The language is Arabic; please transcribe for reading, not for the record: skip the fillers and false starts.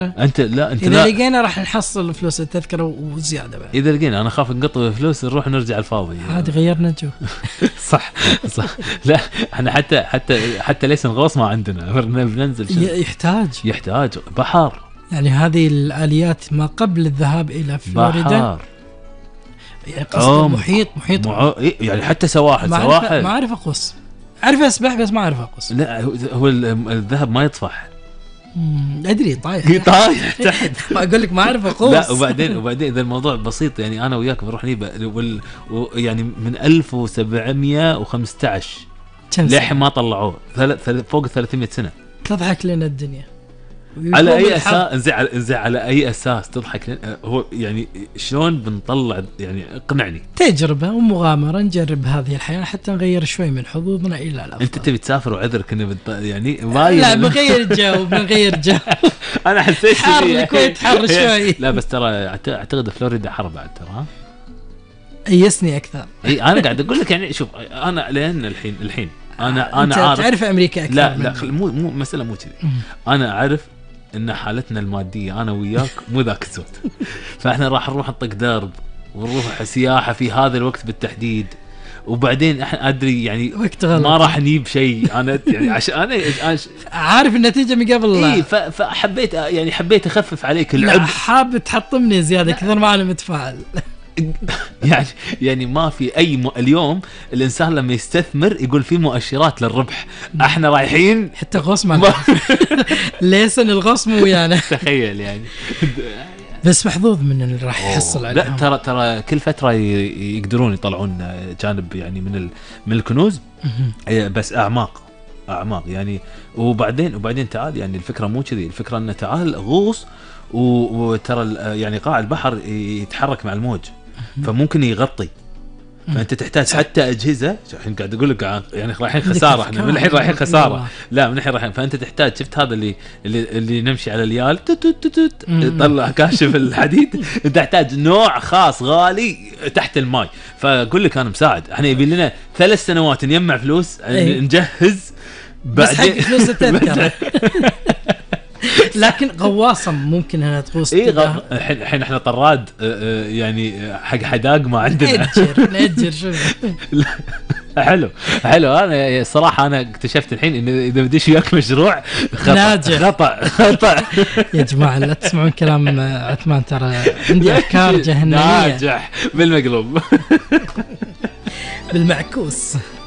انت لا انت اذا لا. لقينا راح نحصل فلوس التذكره وزياده بعد. اذا لقينا انا خاف نقطع فلوس نروح نرجع الفاضي. عادي غيرنا جو. صح صح. لا احنا حتى ليس نغوص ما عندنا بننزل يحتاج بحر. يعني هذه الآليات ما قبل الذهاب إلى فلوريدا بحر يعني قصد محيط يعني حتى سواحل ما أعرف أقص، أعرف أسبح بس ما أعرف أقص. لا هو الذهب ما يطفح. أدري طايح تحت. ما أقول لك ما أعرف أقص. لا وبعدين إذا الموضوع بسيط يعني أنا وياك بنروح نيبة يعني من 1715 لحين ما طلعوه فوق 300 سنة. تضحك لنا الدنيا على أي أساس؟ انزين على أي أساس تضحك؟ هو يعني شلون بنطلع؟ يعني اقنعني. تجربة ومغامرة نجرب هذه الحياة حتى نغير شوي من حظوظنا إلى الأفضل. أنت تبي تسافر وعذرك إنه يعني لا بغير جو. أنا حسيت حر الكويت حر شوي. لا بس ترى أعتقد فلوريدا حر بعد ترى. يسني أكثر. أنا قاعد أقول لك يعني شوف أنا لأن الحين أنا عارف تعرف أمريكا أكثر. لا مو مسألة مو كذي. أنا أعرف إن حالتنا المادية أنا وياك مو ذاك الزود. فإحنا راح نروح نطق درب ونروح سياحة في هذا الوقت بالتحديد، وبعدين إحنا أدري يعني ما راح نجيب شيء. أنا يعني عشان أنا عارف النتيجة من قبل. إيه فحبيت يعني حبيت أخفف عليك العبء. حاب تحطمني زيادة كثر ما أنا متفاعل. يعني ما في اليوم الإنسان لما يستثمر يقول في مؤشرات للربح. احنا رايحين حتى غص ليسن الغص مو ويانا. تخيل يعني. بس محظوظ من اللي راح يحصل عليهم. لا ترى كل فترة يقدرون يطلعون جانب يعني من الكنوز، بس أعماق يعني. وبعدين تعال يعني الفكرة مو كذي. الفكرة أن تعال غوص وترى يعني قاع البحر يتحرك مع الموج فممكن يغطي. فانت تحتاج حتى اجهزه. الحين قاعد اقول لك يعني رايحين خساره. احنا من الحين رايحين خساره. لا من الحين رايحين. فانت تحتاج شفت هذا اللي نمشي على اليال طلع كاشف الحديد. انت تحتاج نوع خاص غالي تحت الماء. فاقول لك انا مساعد. احنا يبي لنا 3 سنوات نجمع فلوس نجهز بعدين فلوس التذكره. لكن غواصة ممكن أنها تغوص. الحين احنا طراد يعني حق حداق ما عندنا. نأجر شو. حلو. أنا صراحة أنا اكتشفت الحين إن إذا بديش وياك مشروع خطأ. يا جماعة لا تسمعون كلام عثمان، ترى عندي أفكار جهنمية. ناجح بالمقلوب بالمعكوس.